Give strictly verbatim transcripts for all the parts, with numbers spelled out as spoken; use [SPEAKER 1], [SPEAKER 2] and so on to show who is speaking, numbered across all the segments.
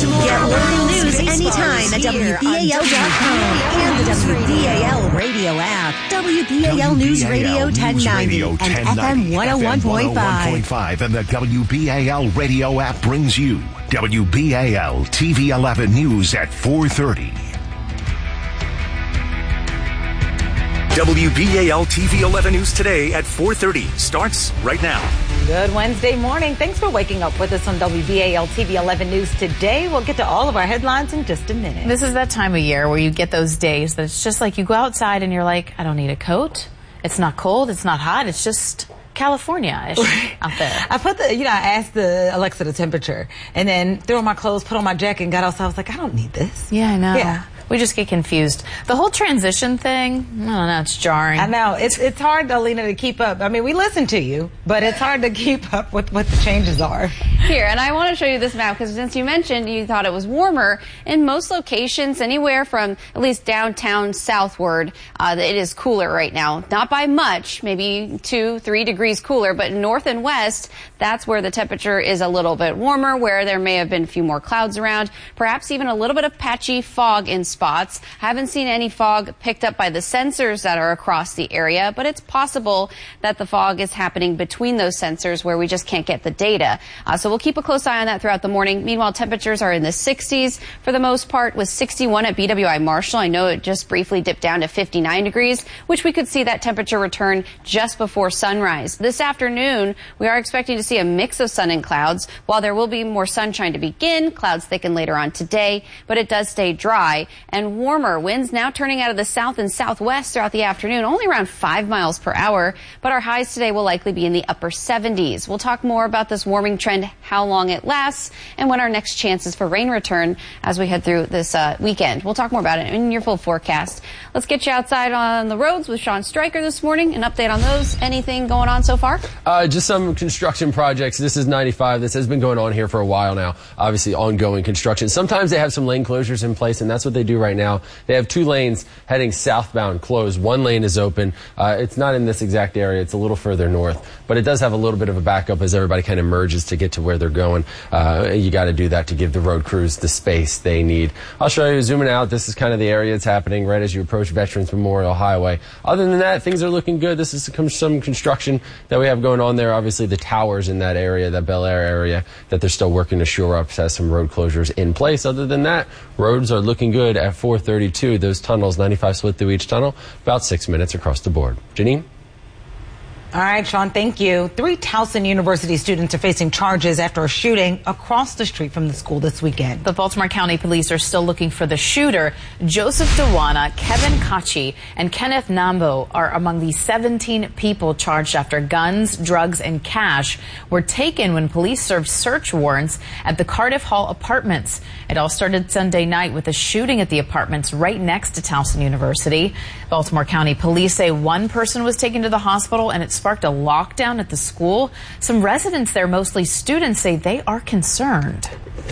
[SPEAKER 1] Get local news anytime at W B A L dot com and the W B A L radio app. W B A L News Radio ten ninety and F M one oh one point five.
[SPEAKER 2] And the W B A L radio app brings you W B A L T V eleven News at four thirty.
[SPEAKER 3] W B A L T V eleven News today at four thirty starts right now.
[SPEAKER 4] Good Wednesday morning. Thanks for waking up with us on W B A L T V eleven News today. We'll get to all of our headlines in just a minute.
[SPEAKER 5] This is that time of year where you get those days that it's just like you go outside and you're like, I don't need a coat. It's not cold. It's not hot. It's just California-ish out there.
[SPEAKER 4] I put the, you know, I asked the Alexa the temperature and then threw on my clothes, put on my jacket and got outside. I was like, I don't need this.
[SPEAKER 5] Yeah, I know.
[SPEAKER 4] Yeah.
[SPEAKER 5] We just get confused. The whole transition thing, I don't know, it's jarring.
[SPEAKER 4] I know. It's it's hard, Alina, to keep up. I mean, we listen to you, but it's hard to keep up with what the changes are.
[SPEAKER 6] Here, and I want to show you this map because since you mentioned you thought it was warmer, in most locations, anywhere from at least downtown southward, uh, it is cooler right now. Not by much, maybe two, three degrees cooler, but north and west, that's where the temperature is a little bit warmer, where there may have been a few more clouds around, perhaps even a little bit of patchy fog in spots. Haven't seen any fog picked up by the sensors that are across the area, but it's possible that the fog is happening between those sensors where we just can't get the data. Uh, so we'll keep a close eye on that throughout the morning. Meanwhile, temperatures are in the sixties for the most part, with sixty-one at B W I Marshall. I know it just briefly dipped down to fifty-nine degrees, which we could see that temperature return just before sunrise. This afternoon, we are expecting to see a mix of sun and clouds. While there will be more sunshine to begin, clouds thicken later on today, but it does stay dry and warmer. Winds now turning out of the south and southwest throughout the afternoon, only around five miles per hour, but our highs today will likely be in the upper seventies. We'll talk more about this warming trend, how long it lasts, and when our next chances for rain return as we head through this uh, weekend. We'll talk more about it in your full forecast. Let's get you outside on the roads with Sean Stryker this morning. An update on those. Anything going on so far?
[SPEAKER 7] Uh, just some construction projects. This is ninety-five. This has been going on here for a while now. Obviously, ongoing construction. Sometimes they have some lane closures in place, and that's what they do right now. They have two lanes heading southbound closed. One lane is open. Uh, it's not in this exact area. It's a little further north, but it does have a little bit of a backup as everybody kind of merges to get to where they're going. Uh, you got to do that to give the road crews the space they need. I'll show you, zooming out, this is kind of the area it's happening right as you approach Veterans Memorial Highway. Other than that, things are looking good. This is some construction that we have going on there. Obviously, the towers in that area, that Bel Air area, that they're still working to shore up, has some road closures in place. Other than that, roads are looking good at four thirty-two. Those tunnels, ninety-five split through each tunnel, about six minutes across the board. Janine?
[SPEAKER 4] All right, Sean, thank you. Three Towson University students are facing charges after a shooting across the street from the school this weekend.
[SPEAKER 5] The Baltimore County Police are still looking for the shooter. Joseph Dewana, Kevin Kachi, and Kenneth Nambo are among the seventeen people charged after guns, drugs, and cash were taken when police served search warrants at the Cardiff Hall Apartments. It all started Sunday night with a shooting at the apartments right next to Towson University. Baltimore County Police say one person was taken to the hospital and it's sparked a lockdown at the school. Some residents there, mostly students, say they are concerned.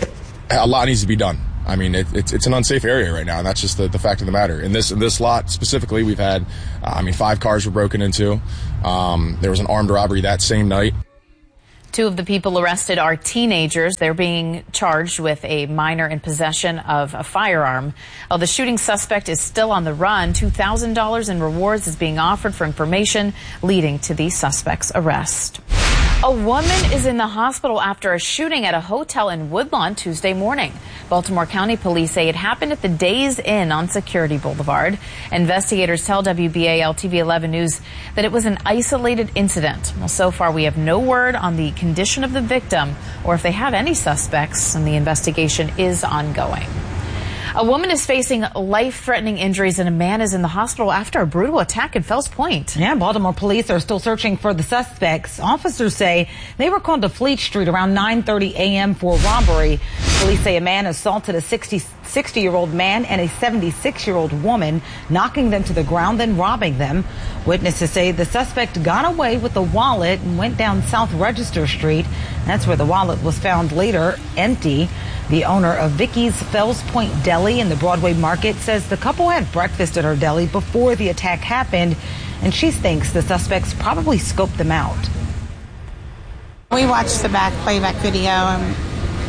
[SPEAKER 8] A lot needs to be done. I mean, it, it's it's an unsafe area right now, and that's just the, the fact of the matter. In this in this lot specifically, we've had, uh, I mean, five cars were broken into. Um, there was an armed robbery that same night.
[SPEAKER 5] Two of the people arrested are teenagers. They're being charged with a minor in possession of a firearm. While the shooting suspect is still on the run, two thousand dollars in rewards is being offered for information leading to the suspect's arrest. A woman is in the hospital after a shooting at a hotel in Woodlawn Tuesday morning. Baltimore County Police say it happened at the Days Inn on Security Boulevard. Investigators tell W B A L T V eleven News that it was an isolated incident. Well, so far we have no word on the condition of the victim or if they have any suspects, and the investigation is ongoing. A woman is facing life-threatening injuries and a man is in the hospital after a brutal attack in Fells Point.
[SPEAKER 4] Yeah, Baltimore police are still searching for the suspects. Officers say they were called to Fleet Street around nine thirty a m for a robbery. Police say a man assaulted a sixty-year-old man and a seventy-six-year-old woman, knocking them to the ground, then robbing them. Witnesses say the suspect got away with the wallet and went down South Register Street. That's where the wallet was found later, empty. The owner of Vicky's Fells Point Deli in the Broadway Market says the couple had breakfast at her deli before the attack happened, and she thinks the suspects probably scoped them out.
[SPEAKER 9] We watched the back playback video, and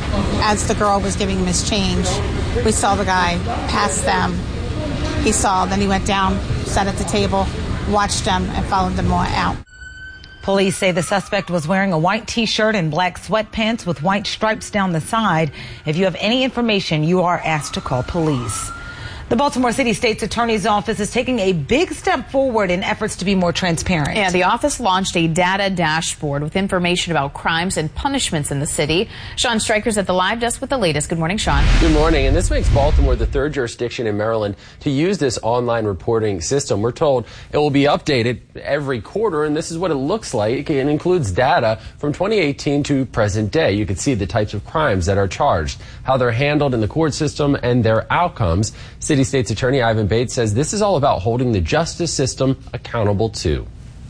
[SPEAKER 9] as the girl was giving him his change, we saw the guy pass them. He saw, then he went down, sat at the table, watched them, and followed them out.
[SPEAKER 4] Police say the suspect was wearing a white T-shirt and black sweatpants with white stripes down the side. If you have any information, you are asked to call police. The Baltimore City State's Attorney's Office is taking a big step forward in efforts to be more transparent.
[SPEAKER 5] Yeah, the office launched a data dashboard with information about crimes and punishments in the city. Sean Stryker's at the live desk with the latest. Good morning, Sean.
[SPEAKER 7] Good morning. And this makes Baltimore the third jurisdiction in Maryland to use this online reporting system. We're told it will be updated every quarter, and this is what it looks like. It includes data from twenty eighteen to present day. You can see the types of crimes that are charged, how they're handled in the court system, and their outcomes. City State's Attorney Ivan Bates says this is all about holding the justice system accountable too.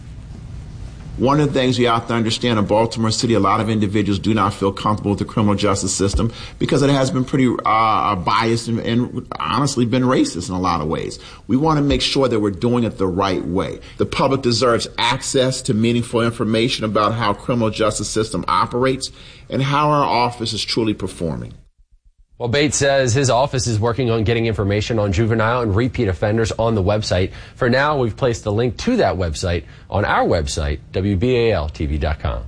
[SPEAKER 10] One of the things we have to understand in Baltimore City, a lot of individuals do not feel comfortable with the criminal justice system because it has been pretty uh, biased and, and honestly been racist in a lot of ways. We want to make sure that we're doing it the right way. The public deserves access to meaningful information about how criminal justice system operates and how our office is truly performing.
[SPEAKER 7] Well, Bates says his office is working on getting information on juvenile and repeat offenders on the website. For now, we've placed the link to that website on our website, W B A L T V dot com.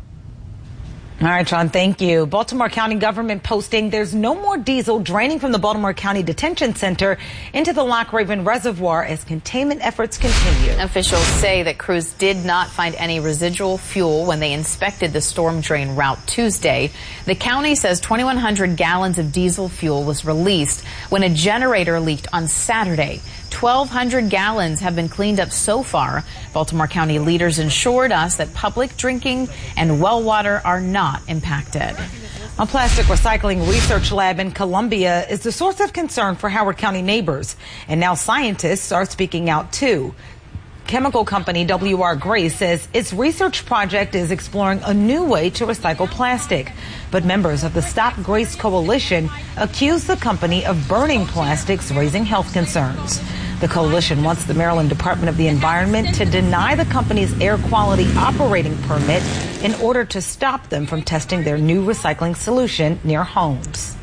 [SPEAKER 4] All right, Sean, thank you. Baltimore County government posting there's no more diesel draining from the Baltimore County Detention Center into the Loch Raven Reservoir as containment efforts continue.
[SPEAKER 5] Officials say that crews did not find any residual fuel when they inspected the storm drain route Tuesday. The county says twenty-one hundred gallons of diesel fuel was released when a generator leaked on Saturday. twelve hundred gallons have been cleaned up so far. Baltimore County leaders assured us that public drinking and well water are not impacted.
[SPEAKER 4] A plastic recycling research lab in Columbia is the source of concern for Howard County neighbors, and now scientists are speaking out too. Chemical company W R Grace says its research project is exploring a new way to recycle plastic. But members of the Stop Grace Coalition accuse the company of burning plastics, raising health concerns. The coalition wants the Maryland Department of the Environment to deny the company's air quality operating permit in order to stop them from testing their new recycling solution near homes.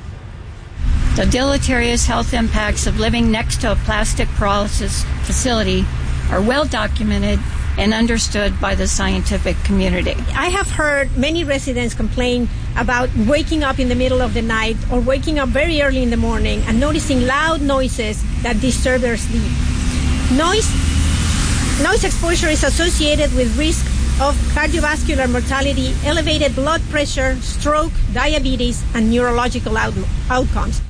[SPEAKER 11] The deleterious health impacts of living next to a plastic pyrolysis facility are well documented and understood by the scientific community.
[SPEAKER 12] I have heard many residents complain about waking up in the middle of the night or waking up very early in the morning and noticing loud noises that disturb their sleep. Noise, noise exposure is associated with risk of cardiovascular mortality, elevated blood pressure, stroke, diabetes, and neurological out- outcomes.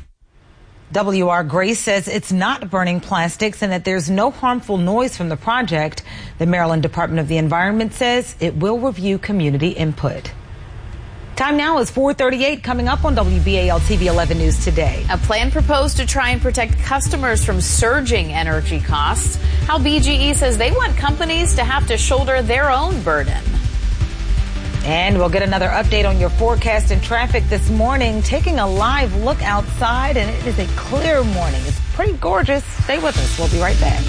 [SPEAKER 4] W R Grace says it's not burning plastics and that there's no harmful noise from the project. The Maryland Department of the Environment says it will review community input. Time now is four thirty-eight. Coming up on W B A L T V eleven News Today.
[SPEAKER 5] A plan proposed to try and protect customers from surging energy costs. How B G E says they want companies to have to shoulder their own burden.
[SPEAKER 4] And we'll get another update on your forecast and traffic this morning. Taking a live look outside, and it is a clear morning. It's pretty gorgeous. Stay with us. We'll be right back.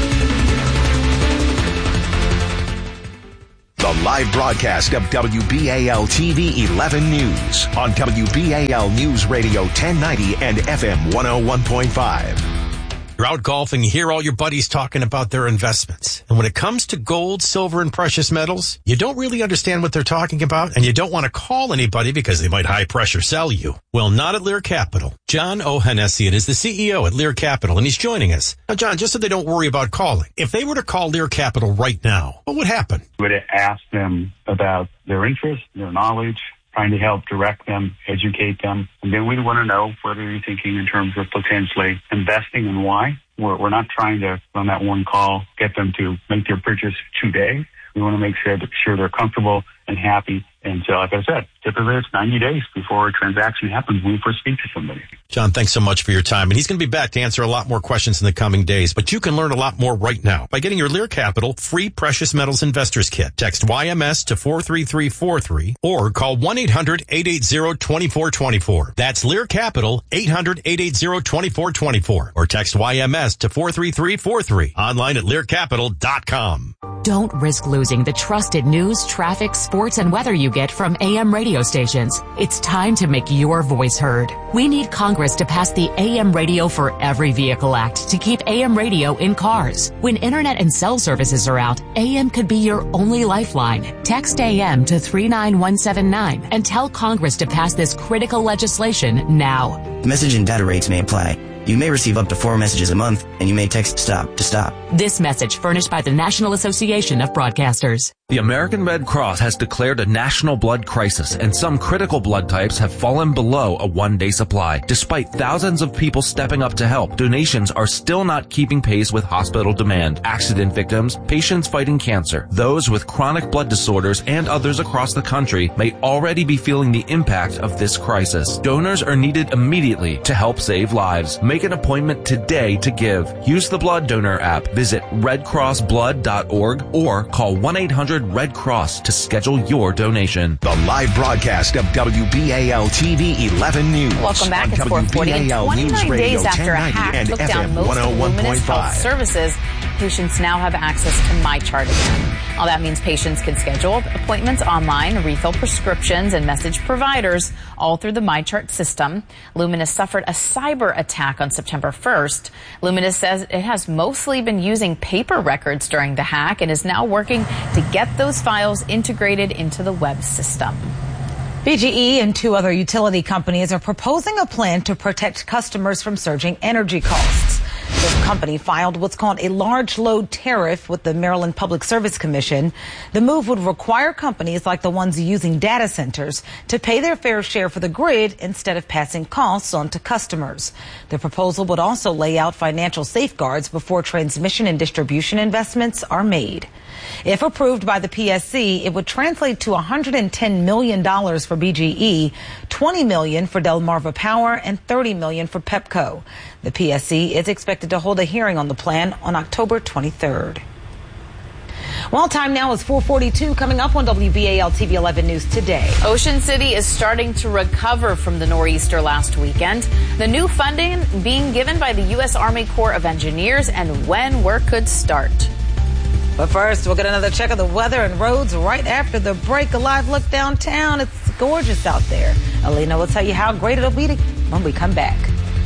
[SPEAKER 2] The live broadcast of W B A L T V eleven News on W B A L News Radio ten ninety and F M one oh one point five.
[SPEAKER 13] You're out golfing, you hear all your buddies talking about their investments. And when it comes to gold, silver, and precious metals, you don't really understand what they're talking about, and you don't want to call anybody because they might high pressure sell you. Well, not at Lear Capital. John Ohanessian is the C E O at Lear Capital, and he's joining us. Now, John, just so they don't worry about calling, if they were to call Lear Capital right now, what would happen?
[SPEAKER 14] We would ask them about their interest, their knowledge, trying to help direct them, educate them. And then we want to know whether you're thinking in terms of potentially investing and why. We're, we're not trying to, on that one call, get them to make their purchase today. We want to make sure, sure they're comfortable and happy. And so, like I said, typically it's ninety days before a transaction happens when we first speak to somebody.
[SPEAKER 13] John, thanks so much for your time. And he's going to be back to answer a lot more questions in the coming days. But you can learn a lot more right now by getting your Lear Capital free Precious Metals Investors Kit. Text Y M S to four three three four three or call one eight hundred eight eight zero two four two four. That's Lear Capital, eight hundred eight eight zero two four two four. Or text Y M S to four three three four three. Online at lear capital dot com.
[SPEAKER 15] Don't risk losing the trusted news, traffic, sports, and weather you get from A M radio stations. It's time to make your voice heard. We need Congress to pass the A M Radio for Every Vehicle Act to keep A M radio in cars. When internet and cell services are out, A M could be your only lifeline. Text A M to three nine one seven nine and tell Congress to pass this critical legislation now.
[SPEAKER 16] Message and data rates may apply. You may receive up to four messages a month, and you may text STOP to stop.
[SPEAKER 15] This message furnished by the National Association of Broadcasters.
[SPEAKER 17] The American Red Cross has declared a national blood crisis, and some critical blood types have fallen below a one-day supply. Despite thousands of people stepping up to help, donations are still not keeping pace with hospital demand. Accident victims, patients fighting cancer, those with chronic blood disorders, and others across the country may already be feeling the impact of this crisis. Donors are needed immediately to help save lives. Make an appointment today to give. Use the Blood Donor app. Visit red cross blood dot org or call one eight hundred red cross to schedule your donation.
[SPEAKER 2] The live broadcast of W B A L T V eleven News.
[SPEAKER 5] Welcome back. It's four forty. twenty-nine days after a hack took down most of Luminous Health Services, patients now have access to MyChart again. All that means patients can schedule appointments online, refill prescriptions, and message providers all through the MyChart system. Luminous suffered a cyber attack on September first. Luminous says it has mostly been using paper records during the hack and is now working to get those files integrated into the web system.
[SPEAKER 4] B G E and two other utility companies are proposing a plan to protect customers from surging energy costs. The company filed what's called a large load tariff with the Maryland Public Service Commission. The move would require companies like the ones using data centers to pay their fair share for the grid instead of passing costs on to customers. The proposal would also lay out financial safeguards before transmission and distribution investments are made. If approved by the P S C, it would translate to one hundred ten million dollars for B G E, twenty million dollars for Delmarva Power, and thirty million dollars for Pepco. The P S C is expected to hold a hearing on the plan on October twenty-third. Well, time now is four forty-two. Coming up on W B A L T V eleven News today.
[SPEAKER 5] Ocean City is starting to recover from the nor'easter last weekend. The new funding being given by the U S Army Corps of Engineers and when work could start.
[SPEAKER 4] But first, we'll get another check of the weather and roads right after the break. A live look downtown. It's gorgeous out there. Alina will tell you how great it'll be to, when we come back.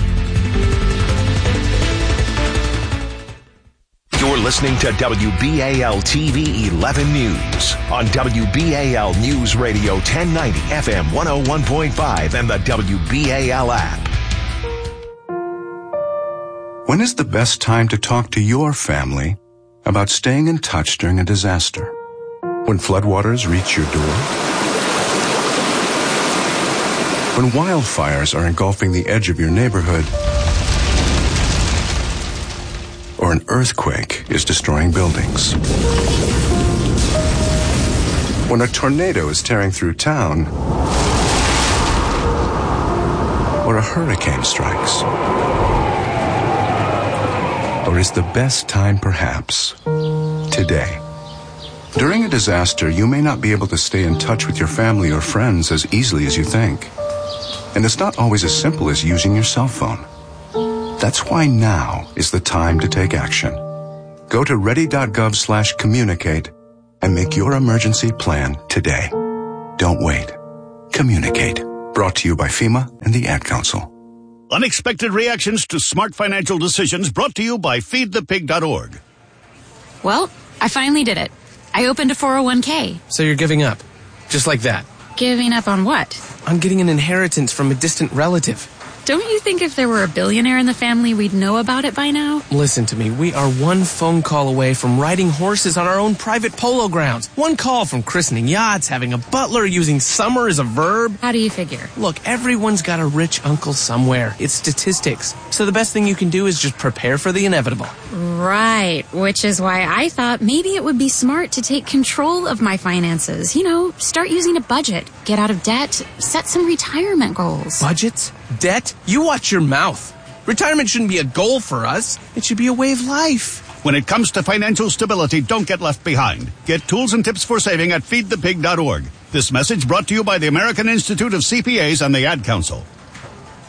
[SPEAKER 2] You're listening to W B A L T V eleven News on W B A L News Radio ten ninety F M one oh one point five and the W B A L app.
[SPEAKER 18] When is the best time to talk to your family about staying in touch during a disaster? When floodwaters reach your door? When wildfires are engulfing the edge of your neighborhood? Or an earthquake is destroying buildings? When a tornado is tearing through town? Or a hurricane strikes? Or is the best time perhaps today? During a disaster, you may not be able to stay in touch with your family or friends as easily as you think. And it's not always as simple as using your cell phone. That's why now is the time to take action. Go to ready.gov slash communicate and make your emergency plan today. Don't wait. Communicate. Brought to you by FEMA and the Ad Council.
[SPEAKER 19] Unexpected reactions to smart financial decisions brought to you by feed the pig dot org.
[SPEAKER 20] Well, I finally did it. I opened a four oh one k.
[SPEAKER 21] So you're giving up? Just like that?
[SPEAKER 20] Giving up on what?
[SPEAKER 21] On getting an inheritance from a distant relative.
[SPEAKER 20] Don't you think if there were a billionaire in the family, we'd know about it by now?
[SPEAKER 21] Listen to me. We are one phone call away from riding horses on our own private polo grounds. One call from christening yachts, having a butler, using summer as a verb.
[SPEAKER 20] How do you figure?
[SPEAKER 21] Look, everyone's got a rich uncle somewhere. It's statistics. So the best thing you can do is just prepare for the inevitable.
[SPEAKER 20] Right. Which is why I thought maybe it would be smart to take control of my finances. You know, start using a budget, get out of debt, set some retirement goals.
[SPEAKER 21] Budgets? Debt? You watch your mouth. Retirement shouldn't be a goal for us. It should be a way of life.
[SPEAKER 19] When it comes to financial stability, don't get left behind. Get tools and tips for saving at feed the pig dot org. This message brought to you by the American Institute of C P As and the Ad Council.
[SPEAKER 2] The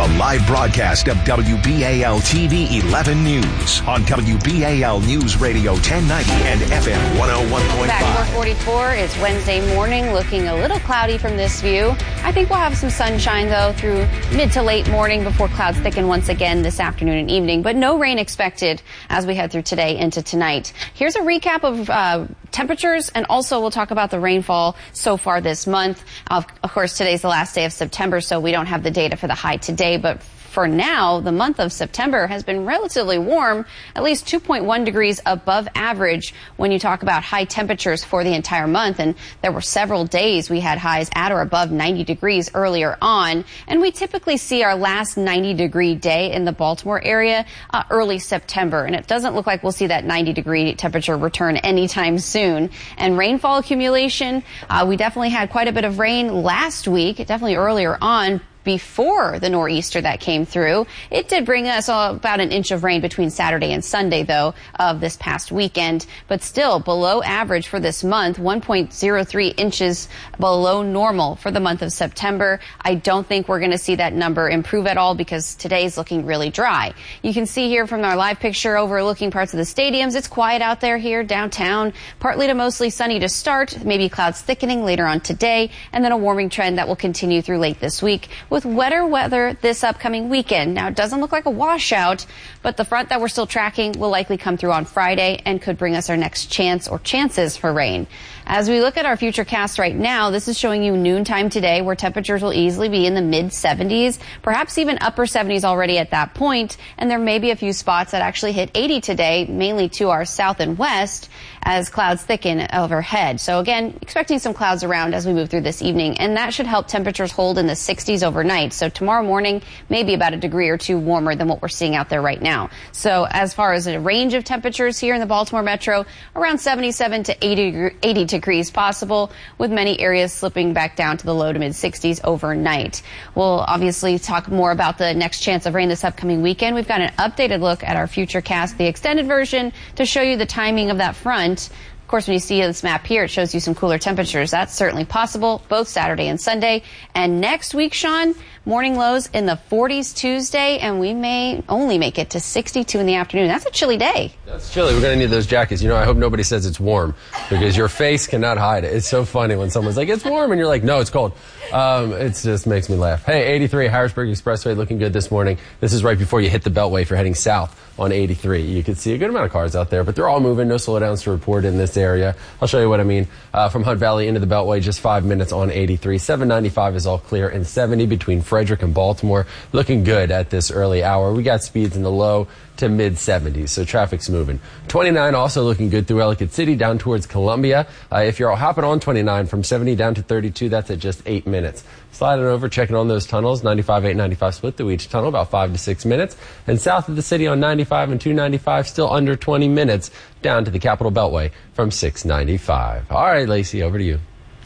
[SPEAKER 2] A live broadcast of W B A L T V eleven News on W B A L News Radio ten ninety and F M one oh one point five.
[SPEAKER 6] Back four forty-four. It's Wednesday morning, looking a little cloudy from this view. I think we'll have some sunshine, though, through mid to late morning before clouds thicken once again this afternoon and evening. But no rain expected as we head through today into tonight. Here's a recap of uh, temperatures, and also we'll talk about the rainfall so far this month. Of, of course, today's the last day of September, so we don't have the data for the high today, but for now, the month of September has been relatively warm, at least two point one degrees above average when you talk about high temperatures for the entire month. And there were several days we had highs at or above ninety degrees earlier on. And we typically see our last ninety degree day in the Baltimore area uh, early September. And it doesn't look like we'll see that ninety degree temperature return anytime soon. And rainfall accumulation, uh, we definitely had quite a bit of rain last week, definitely earlier on, before the nor'easter that came through. It did bring us about an inch of rain between Saturday and Sunday, though, of this past weekend, but still below average for this month, one point oh three inches below normal for the month of September. I don't think we're going to see that number improve at all because today's looking really dry. You can see here from our live picture overlooking parts of the stadiums, it's quiet out there here downtown, partly to mostly sunny to start, maybe clouds thickening later on today, and then a warming trend that will continue through late this week, with wetter weather this upcoming weekend. Now, it doesn't look like a washout, but the front that we're still tracking will likely come through on Friday and could bring us our next chance or chances for rain. As we look at our future cast right now, this is showing you noontime today, where temperatures will easily be in the mid seventies, perhaps even upper seventies already at that point, and there may be a few spots that actually hit eighty today, mainly to our south and west, as clouds thicken overhead. So again, expecting some clouds around as we move through this evening, and that should help temperatures hold in the sixties overnight. So tomorrow morning, maybe about a degree or two warmer than what we're seeing out there right now. So as far as a range of temperatures here in the Baltimore metro, around seventy-seven to eighty degrees possible, with many areas slipping back down to the low to mid sixties overnight. We'll obviously talk more about the next chance of rain this upcoming weekend. We've got an updated look at our future cast, the extended version, to show you the timing of that front. Of course, when you see this map here, it shows you some cooler temperatures. That's certainly possible, both Saturday and Sunday. And next week, Sean, morning lows in the forties Tuesday, and we may only make it to sixty-two in the afternoon. That's a chilly day.
[SPEAKER 7] That's chilly. We're going to need those jackets. You know, I hope nobody says it's warm, because your face cannot hide it. It's so funny when someone's like, it's warm, and you're like, no, it's cold. Um, it just makes me laugh. Hey, eighty-three Harrisburg Expressway looking good this morning. This is right before you hit the Beltway if you're heading south on eighty-three. You can see a good amount of cars out there, but they're all moving. No slowdowns to report in this area. I'll show you what I mean. Uh, from Hunt Valley into the Beltway, just five minutes on eighty-three. seven ninety-five is all clear, and seventy between Frederick and Baltimore. Looking good at this early hour. We got speeds in the low to mid seventies, so traffic's moving. twenty-nine also looking good through Ellicott City down towards Columbia. Uh, if you're all hopping on twenty-nine from seventy down to thirty-two, that's at just eight minutes. Sliding over, checking on those tunnels, ninety-five, eight ninety-five split through each tunnel, about five to six minutes. And south of the city on ninety-five and two ninety-five, still under twenty minutes down to the Capitol Beltway from six ninety-five. All right, Lacey, over to you.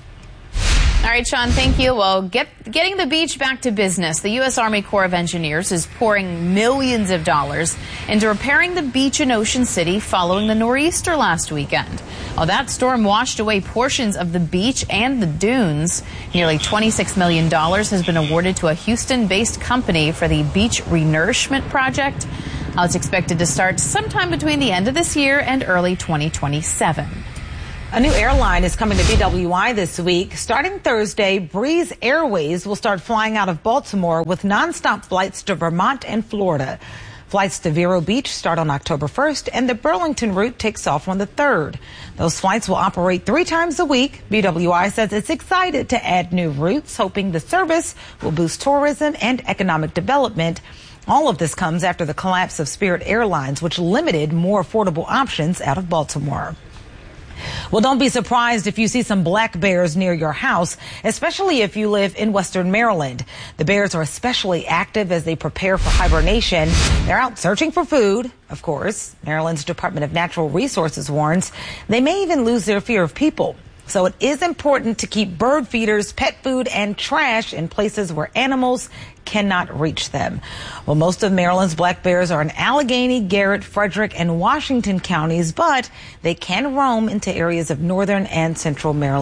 [SPEAKER 5] All right, Sean, thank you. Well, get, getting the beach back to business. The U S Army Corps of Engineers is pouring millions of dollars into repairing the beach in Ocean City following the nor'easter last weekend. Well, that storm washed away portions of the beach and the dunes. Nearly twenty-six million dollars has been awarded to a Houston-based company for the beach renourishment project. Uh, it's expected to start sometime between the end of this year and early twenty twenty-seven.
[SPEAKER 4] A new airline is coming to B W I this week. Starting Thursday, Breeze Airways will start flying out of Baltimore with nonstop flights to Vermont and Florida. Flights to Vero Beach start on October first, and the Burlington route takes off on the third. Those flights will operate three times a week. B W I says it's excited to add new routes, hoping the service will boost tourism and economic development. All of this comes after the collapse of Spirit Airlines, which limited more affordable options out of Baltimore. Well, don't be surprised if you see some black bears near your house, especially if you live in Western Maryland. The bears are especially active as they prepare for hibernation. They're out searching for food, of course. Maryland's Department of Natural Resources warns they may even lose their fear of people. So it is important to keep bird feeders, pet food, and trash in places where animals cannot reach them. Well, most of Maryland's black bears are in Allegheny, Garrett, Frederick, and Washington counties, but they can roam into areas of northern and central Maryland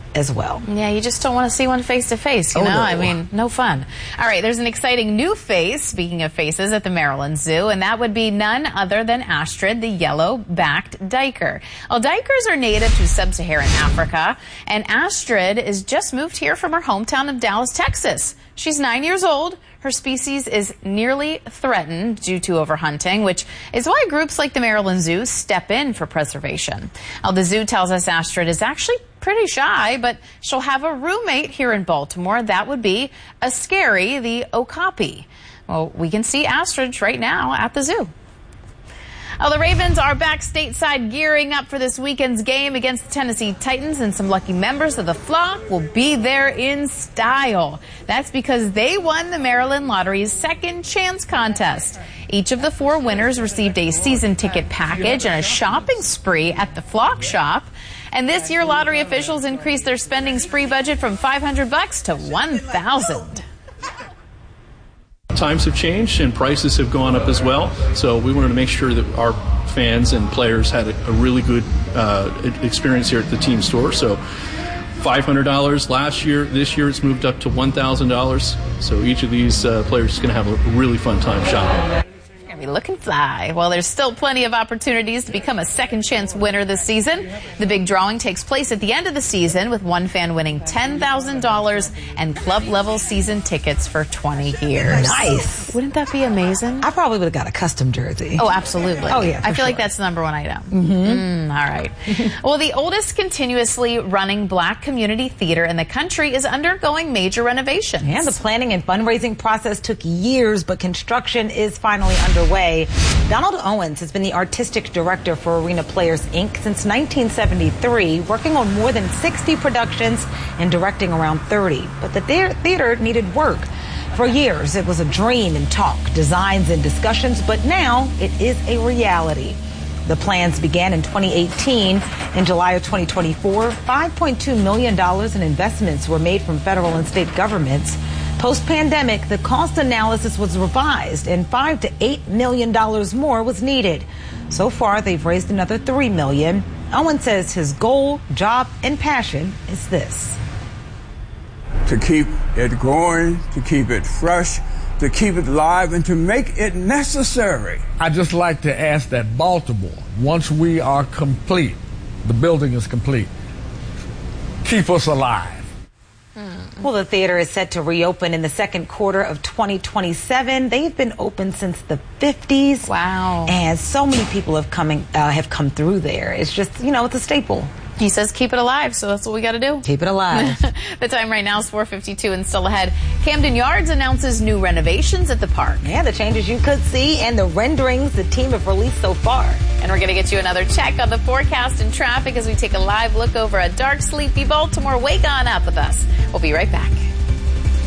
[SPEAKER 4] as well.
[SPEAKER 5] Yeah, you just don't want to see one face to face, you
[SPEAKER 4] oh,
[SPEAKER 5] know?
[SPEAKER 4] No.
[SPEAKER 5] I mean, no fun. All right, there's an exciting new face, speaking of faces, at the Maryland Zoo, and that would be none other than Astrid, the yellow-backed duiker. Well, duikers are native to sub-Saharan Africa, and Astrid is just moved here from her hometown of Dallas, Texas. She's nine years old. Her species is nearly threatened due to overhunting, which is why groups like the Maryland Zoo step in for preservation. Now, the zoo tells us Astrid is actually pretty shy, but she'll have a roommate here in Baltimore. That would be a Scary, the okapi. Well, we can see Astrid right now at the zoo. Oh, the Ravens are back stateside gearing up for this weekend's game against the Tennessee Titans, and some lucky members of the flock will be there in style. That's because they won the Maryland Lottery's Second Chance contest. Each of the four winners received a season ticket package and a shopping spree at the flock shop. And this year, lottery officials increased their spending spree budget from five hundred bucks to one thousand.
[SPEAKER 1] Times have changed and prices have gone up as well, so we wanted to make sure that our fans and players had a, a really good uh, experience here at the team store. So five hundred dollars last year. This year it's moved up to one thousand dollars. So each of these uh, players is going to have a really fun time shopping.
[SPEAKER 5] Be looking fly. Well, there's still plenty of opportunities to become a second chance winner this season. The big drawing takes place at the end of the season, with one fan winning ten thousand dollars and club level season tickets for twenty years.
[SPEAKER 4] Nice.
[SPEAKER 5] Wouldn't that be amazing?
[SPEAKER 4] I probably would have got a custom jersey.
[SPEAKER 5] Oh, absolutely.
[SPEAKER 4] Oh, yeah.
[SPEAKER 5] I feel
[SPEAKER 4] sure.
[SPEAKER 5] like that's the number one item.
[SPEAKER 4] Mm-hmm.
[SPEAKER 5] Mm, all right. Well, the oldest continuously running black community theater in the country is undergoing major renovations.
[SPEAKER 4] Yeah, the planning and fundraising process took years, but construction is finally underway. Donald Owens has been the artistic director for Arena Players, Incorporated since nineteen seventy-three, working on more than sixty productions and directing around thirty. But the theater needed work. For years, it was a dream and talk, designs and discussions, but now it is a reality. The plans began in twenty eighteen. In July of twenty twenty-four, five point two million dollars in investments were made from federal and state governments. Post-pandemic, the cost analysis was revised and five to eight million dollars more was needed. So far, they've raised another three million dollars. Owen says his goal, job, and passion is this.
[SPEAKER 22] To keep it going, to keep it fresh, to keep it live, and to make it necessary.
[SPEAKER 23] I just like to ask that Baltimore, once we are complete, the building is complete, keep us alive.
[SPEAKER 4] Well, the theater is set to reopen in the second quarter of twenty twenty-seven. They've been open since the fifties.
[SPEAKER 5] Wow.
[SPEAKER 4] And so many people have coming uh, have come through there. It's just, you know, it's a staple.
[SPEAKER 5] He says keep it alive, so that's what we got to do.
[SPEAKER 4] Keep it alive.
[SPEAKER 5] The time right now is four fifty-two and still ahead. Camden Yards announces new renovations at the park.
[SPEAKER 4] Yeah, the changes you could see and the renderings the team have released so far.
[SPEAKER 5] And we're going to get you another check on the forecast and traffic as we take a live look over a dark, sleepy Baltimore. Wake on up with us. We'll be right back.